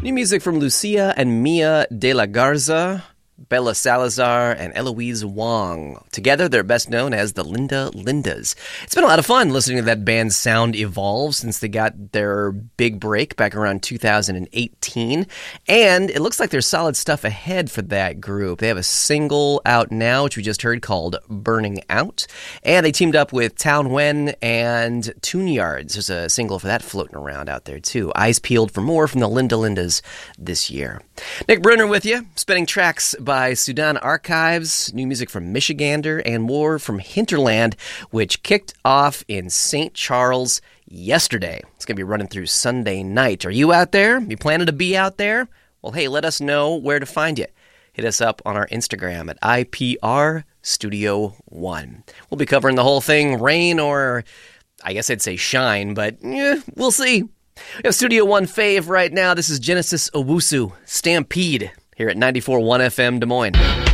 New music from Lucia and Mia de la Garza, Bella Salazar, and Eloise Wong. Together, they're best known as the Linda Lindas. It's been a lot of fun listening to that band's sound evolve since they got their big break back around 2018. And it looks like there's solid stuff ahead for that group. They have a single out now, which we just heard, called Burning Out. And they teamed up with Town Wen and Tune Yards. There's a single for that floating around out there, too. Eyes peeled for more from the Linda Lindas this year. Nick Brunner with you, spinning tracks by Sudan Archives, new music from Michigander, and more from Hinterland, which kicked off in St. Charles yesterday. It's going to be running through Sunday night. Are you out there? You planning to be out there? Well, hey, let us know where to find you. Hit us up on our Instagram at IPR Studio One. We'll be covering the whole thing, rain or, I guess I'd say shine, but we'll see. We have Studio One fave right now. This is Genesis Owusu, Stampede, here at 94.1 FM Des Moines.